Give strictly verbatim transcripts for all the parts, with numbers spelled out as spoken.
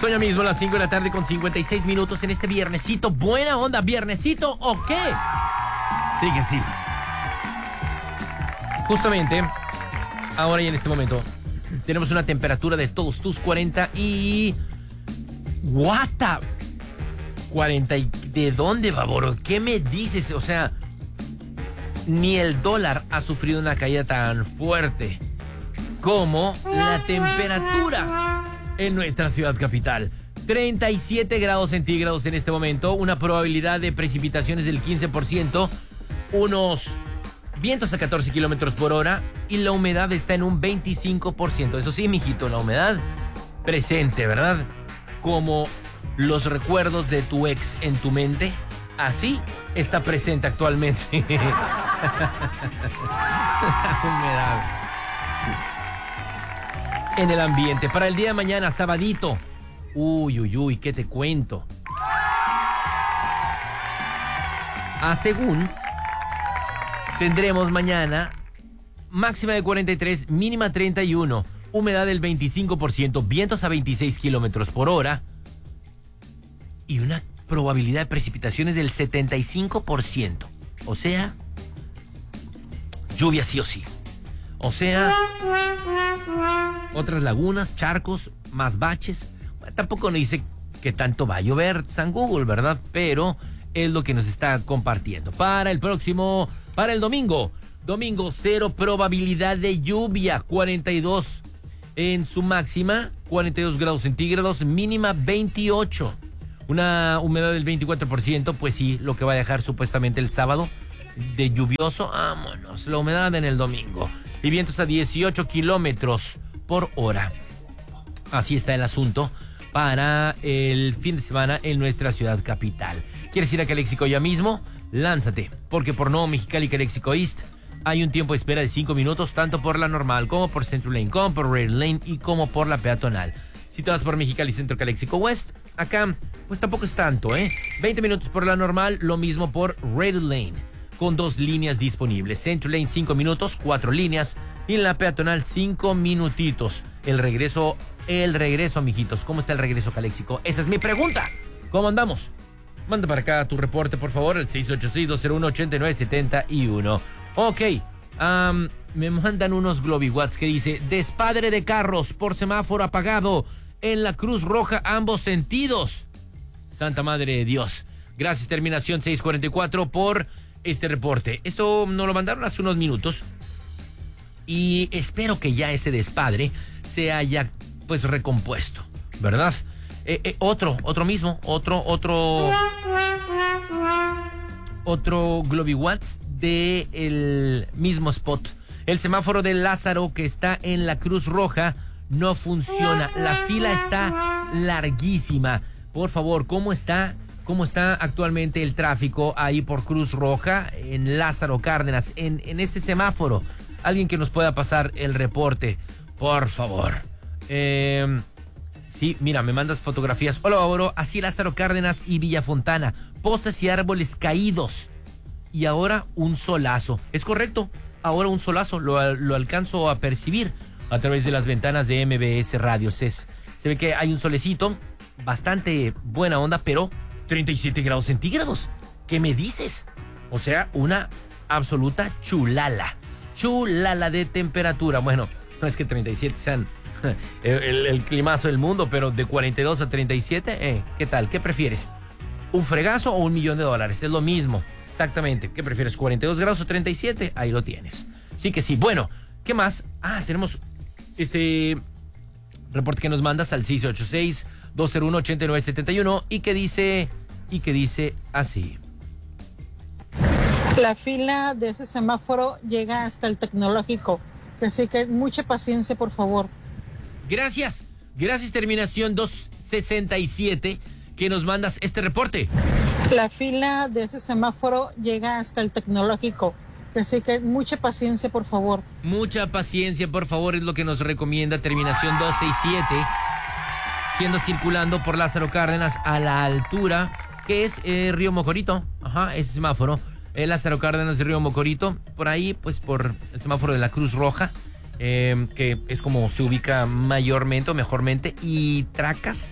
Son ya mismo las cinco de la tarde con cincuenta y seis minutos en este viernesito. Buena onda, ¿viernesito o qué? Sí que sí. Justamente, ahora y en este momento, tenemos una temperatura de todos tus cuarenta y... ¡Guata! cuarenta y... ¿De dónde, baboro? ¿Qué me dices? O sea, ni el dólar ha sufrido una caída tan fuerte como la temperatura en nuestra ciudad capital. treinta y siete grados centígrados en este momento, una probabilidad de precipitaciones del quince por ciento, unos vientos a catorce kilómetros por hora y la humedad está en un veinticinco por ciento. Eso sí, mijito, la humedad presente, ¿verdad? Como los recuerdos de tu ex en tu mente, así está presente actualmente. La humedad en el ambiente. Para el día de mañana, sabadito. Uy, uy, uy, ¿qué te cuento? A según, tendremos mañana máxima de cuarenta y tres, mínima treinta y uno, humedad del veinticinco por ciento, vientos a veintiséis kilómetros por hora y una probabilidad de precipitaciones del setenta y cinco por ciento. O sea, lluvia sí o sí. O sea, otras lagunas, charcos, más baches. Bueno, tampoco nos dice que tanto va a llover San Google, ¿verdad? Pero es lo que nos está compartiendo. Para el próximo, para el domingo. Domingo, cero probabilidad de lluvia. cuarenta y dos en su máxima. cuarenta y dos grados centígrados. Mínima veintiocho. Una humedad del veinticuatro por ciento. Pues sí, lo que va a dejar supuestamente el sábado de lluvioso. Vámonos. La humedad en el domingo. Y vientos a dieciocho kilómetros por hora. Así está el asunto para el fin de semana en nuestra ciudad capital. ¿Quieres ir a Calexico ya mismo? Lánzate, porque por Nuevo Mexicali y Calexico East hay un tiempo de espera de cinco minutos, tanto por la normal como por Central Lane, como por Red Lane y como por la peatonal. Si te vas por Mexicali Centro Calexico West, acá pues tampoco es tanto, ¿eh? veinte minutos por la normal, lo mismo por Red Lane, con dos líneas disponibles. Central Lane cinco minutos, cuatro líneas, y en la peatonal cinco minutitos. El regreso, el regreso, mijitos. ¿Cómo está el regreso Calexico? Esa es mi pregunta. ¿Cómo andamos? Manda para acá tu reporte, por favor, al seis ocho seis, dos cero uno, ocho nueve siete uno. Ok, um, me mandan unos globywatts que dice: despadre de carros por semáforo apagado en la Cruz Roja, ambos sentidos. Santa Madre de Dios. Gracias, terminación seiscientos cuarenta y cuatro, por este reporte. Esto nos lo mandaron hace unos minutos y espero que ya ese despadre se haya pues recompuesto, ¿verdad? Eh, eh, otro, otro mismo, otro, otro, otro globywatts de el mismo spot. El semáforo de Lázaro que está en la Cruz Roja no funciona. La fila está larguísima. Por favor, ¿cómo está? ¿Cómo está actualmente el tráfico ahí por Cruz Roja, en Lázaro Cárdenas, en, en ese semáforo? Alguien que nos pueda pasar el reporte, por favor. Eh, sí, mira, me mandas fotografías. Hola, Baboro, así Lázaro Cárdenas y Villafontana. Postes y árboles caídos. Y ahora un solazo. Es correcto, ahora un solazo. Lo, lo alcanzo a percibir a través de las ventanas de M B S Radio. Se, se ve que hay un solecito, bastante buena onda, pero treinta y siete grados centígrados. ¿Qué me dices? O sea, una absoluta chulala. Chulala de temperatura. Bueno, no es que treinta y siete sean el, el, el climazo del mundo, pero de cuarenta y dos a treinta y siete, eh, ¿qué tal? ¿Qué prefieres? ¿Un fregazo o un millón de dólares? Es lo mismo, exactamente. ¿Qué prefieres? ¿cuarenta y dos grados o treinta y siete? Ahí lo tienes. Sí que sí. Bueno, ¿qué más? Ah, tenemos este reporte que nos mandas al seis ocho seis, dos cero uno, ocho nueve siete uno y que dice, y que dice así. La fila de ese semáforo llega hasta el tecnológico, así que mucha paciencia, por favor. Gracias, gracias, terminación doscientos sesenta y siete, que nos mandas este reporte. La fila de ese semáforo llega hasta el tecnológico, así que mucha paciencia, por favor. Mucha paciencia, por favor, es lo que nos recomienda terminación doscientos sesenta y siete, siendo circulando por Lázaro Cárdenas a la altura, que es eh, Río Mocorito. Ajá, ese semáforo. El Lázaro Cárdenas de Río Mocorito, por ahí, pues por el semáforo de la Cruz Roja, eh, que es como se ubica mayormente o mejormente, y Tracas,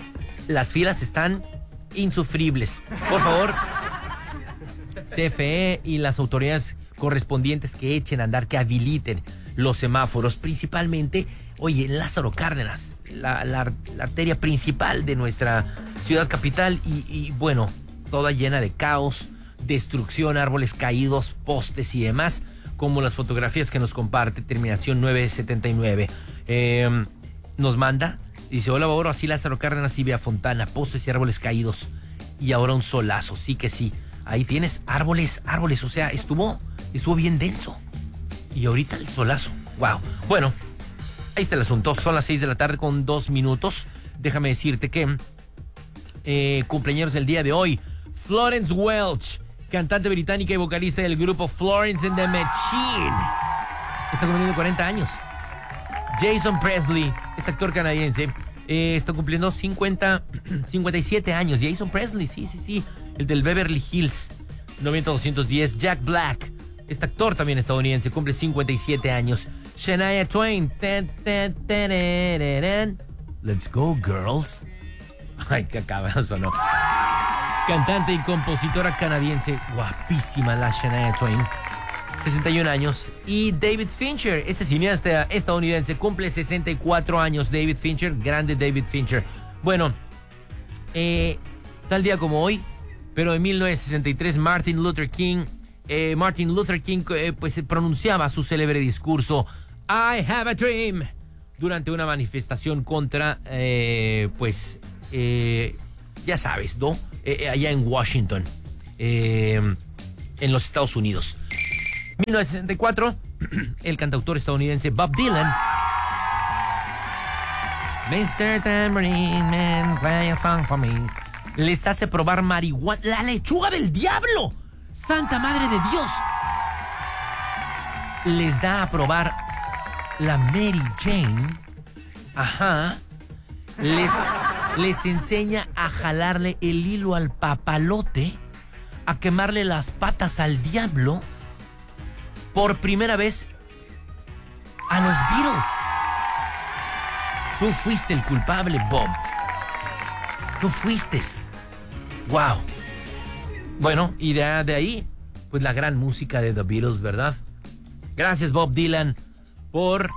las filas están insufribles. Por favor, C F E y las autoridades correspondientes que echen a andar, que habiliten los semáforos, principalmente, oye, en Lázaro Cárdenas, la, la, la arteria principal de nuestra ciudad capital y, y bueno, toda llena de caos, destrucción, árboles caídos, postes y demás, como las fotografías que nos comparte terminación nueve setenta y nueve. Eh, nos manda, dice: hola, Baboro, así Lázaro Cárdenas y Vía Fontana, postes y árboles caídos y ahora un solazo. Sí que sí, ahí tienes árboles, árboles, o sea, estuvo, estuvo bien denso y ahorita el solazo. Wow. Bueno, ahí está el asunto. Son las seis de la tarde con dos minutos. Déjame decirte que eh, cumpleaños del día de hoy, Florence Welch, cantante británica y vocalista del grupo Florence and the Machine, está cumpliendo cuarenta años. Jason Presley, este actor canadiense, eh, está cumpliendo cincuenta, cincuenta y siete años. Jason Presley, sí, sí, sí, el del Beverly Hills noventa doscientos diez. Jack Black, este actor también estadounidense, cumple cincuenta y siete años. Shania Twain, tan, tan, tan, tan, tan. Let's go, girls. Ay, qué cabazo, ¿no? Cantante y compositora canadiense, guapísima la Shania Twain, sesenta y un años. Y David Fincher, este cineasta estadounidense, cumple sesenta y cuatro años. David Fincher, grande David Fincher. Bueno, eh, tal día como hoy, pero en mil novecientos sesenta y tres, Martin Luther King, eh, Martin Luther King eh, pues pronunciaba su célebre discurso I have a dream durante una manifestación contra, eh, pues, eh, ya sabes, ¿no? Eh, allá en Washington, eh, en los Estados Unidos. mil novecientos sesenta y cuatro, el cantautor estadounidense Bob Dylan, mister Tambourine Man, play a song for me, les hace probar marihuana, la lechuga del diablo, santa madre de Dios, les da a probar la Mary Jane, ajá, les, les enseña a jalarle el hilo al papalote, a quemarle las patas al diablo, por primera vez a los Beatles. Tú fuiste el culpable, Bob. Tú fuiste. Wow. Bueno, y de, de ahí, pues la gran música de The Beatles, ¿verdad? Gracias, Bob Dylan, por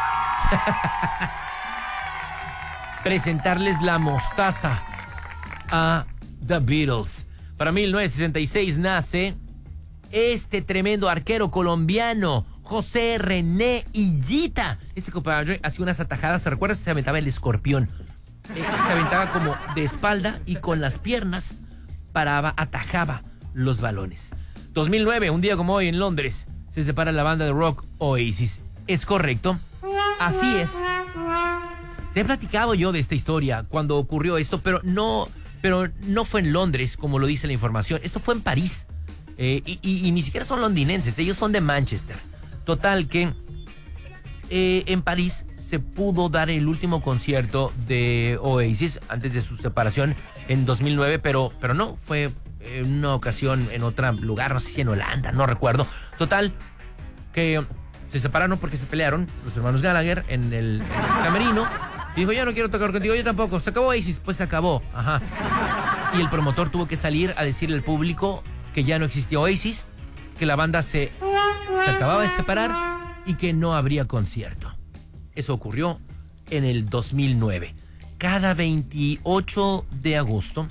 presentarles la mostaza a The Beatles. Para mil novecientos sesenta y seis nace este tremendo arquero colombiano, José René Higuita. Este compadre hacía unas atajadas, ¿se recuerda? Se aventaba el escorpión. Eh, se aventaba como de espalda y con las piernas paraba, atajaba los balones. dos mil nueve, un día como hoy en Londres, se separa la banda de rock Oasis. ¿Es correcto? Así es. Te he platicado yo de esta historia cuando ocurrió esto, pero no, pero no fue en Londres, como lo dice la información. Esto fue en París. Eh, y, y, y ni siquiera son londinenses, ellos son de Manchester. Total que eh, en París se pudo dar el último concierto de Oasis antes de su separación en dos mil nueve, pero, pero no, fue en una ocasión en otro lugar, no sé si en Holanda, no recuerdo. Total que se separaron porque se pelearon los hermanos Gallagher en el, en el camerino. Y dijo, ya no quiero tocar contigo, yo tampoco. Se acabó Oasis, pues se acabó. Ajá. Y el promotor tuvo que salir a decirle al público que ya no existía Oasis, que la banda se, se acababa de separar y que no habría concierto. Eso ocurrió en el dos mil nueve. Cada veintiocho de agosto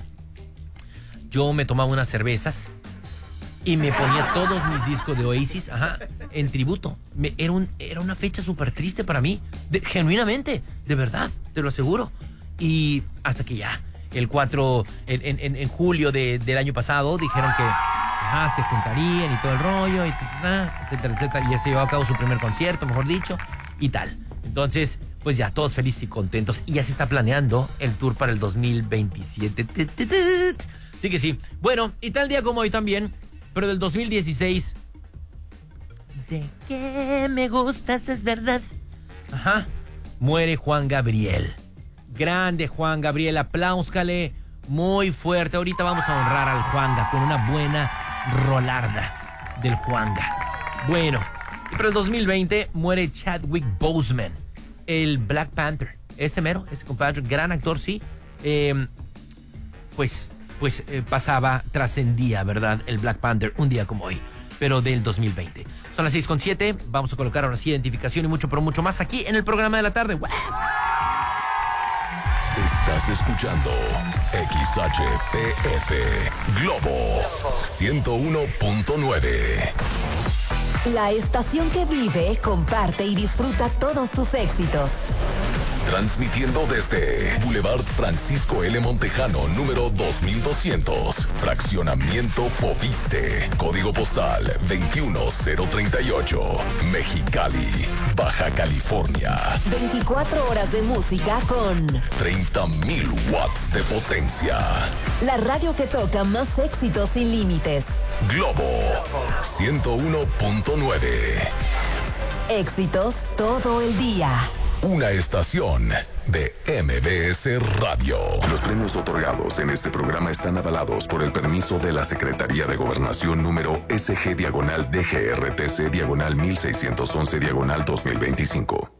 yo me tomaba unas cervezas y me ponía todos mis discos de Oasis, ajá, en tributo. Me, era, un, era una fecha súper triste para mí, de, genuinamente, de verdad, te lo aseguro. Y hasta que ya, el cuatro, en, en, en julio de, del año pasado, dijeron que ajá, se juntarían y todo el rollo, y etcétera, etcétera, y ya se llevó a cabo su primer concierto, mejor dicho, y tal. Entonces, pues ya, todos felices y contentos, y ya se está planeando el tour para el dos mil veintisiete. Sí que sí. Bueno, y tal día como hoy también, pero del dos mil dieciséis. ¿De qué me gustas? Es verdad. Ajá. Muere Juan Gabriel. Grande Juan Gabriel, apláuscale muy fuerte. Ahorita vamos a honrar al Juanga con una buena rolarda del Juanga. Bueno, y para el dos mil veinte muere Chadwick Boseman, el Black Panther. Ese mero, ese compadre, gran actor, sí. eh, pues, pues eh, pasaba, trascendía, ¿verdad? El Black Panther un día como hoy, pero del dos mil veinte. Son las seis con siete, vamos a colocar ahora sí identificación y mucho, pero mucho más aquí en el programa de la tarde. ¡Wow! Estás escuchando X H P F Globo ciento uno punto nueve. La estación que vive, comparte y disfruta todos tus éxitos. Transmitiendo desde Boulevard Francisco L. Montejano, número dos mil doscientos. Fraccionamiento Foviste. Código postal veintiuno cero treinta y ocho. Mexicali, Baja California. veinticuatro horas de música con treinta mil watts de potencia. la radio que toca más éxitos sin límites. Globo ciento uno punto nueve. Éxitos todo el día. Una estación de M B S Radio. Los premios otorgados en este programa están avalados por el permiso de la Secretaría de Gobernación número S G diagonal D G R T C diagonal mil seiscientos once diagonal dos mil veinticinco.